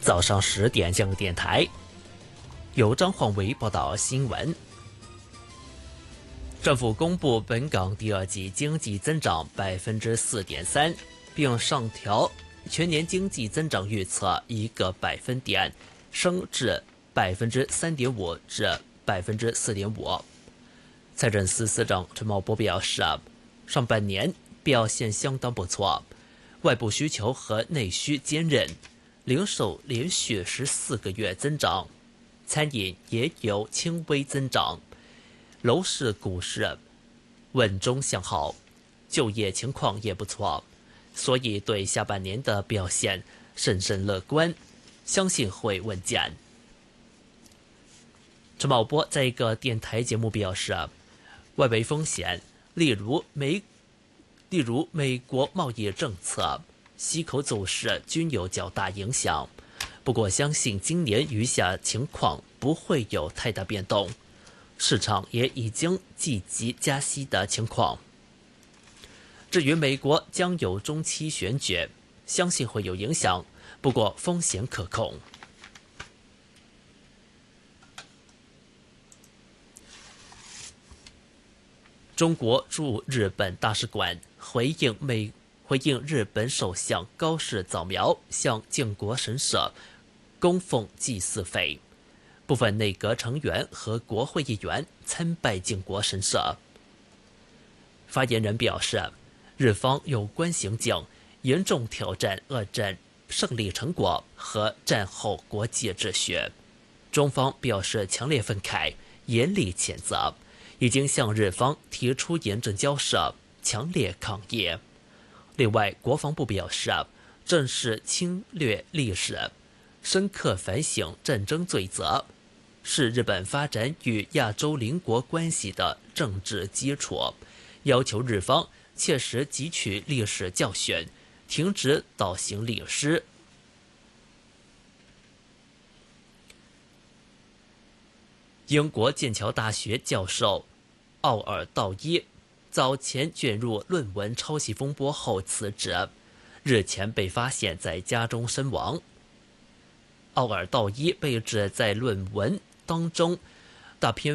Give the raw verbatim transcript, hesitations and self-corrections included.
早上十点这个电台，由张焕维报道新闻。政府公布本港第二季经济增长百分之四点三，并上调全年经济增长预测一个百分点，升至百分之三点五至百分之四点五。财政司司长陈茂波表示，上半年表现相当不错，外部需求和内需坚韧，零售连续十四个月增长，餐饮也有轻微增长，楼市、股市稳中向好，就业情况也不错，所以对下半年的表现审慎乐观，相信会稳健。陈茂波在一个电台节目表示，外围风险，例如美例如美国贸易政策、息口走势均有较大影响，不过相信今年余下情况不会有太大变动，市场也已经积极加息的情况。至于美国将有中期选举，相信会有影响，不过风险可控。中国驻日本大使馆回应美回应日本首相高市早苗向靖国神社供奉祭祀费，部分内阁成员和国会议员参拜靖国神社。发言人表示，日方有关行径严重挑战二战胜利成果和战后国际秩序，中方表示强烈愤慨，严厉谴责，已经向日方提出严正交涉，强烈抗议。另外，国防部表示，正视侵略历史，深刻反省战争罪责，是日本发展与亚洲邻国关系的政治基础，要求日方切实汲取历史教训，停止倒行逆施。英国剑桥大学教授奥尔道伊早前卷入论文抄袭风波后辞职，日前被发现在家中身亡。奥尔道伊被指在论文当中大篇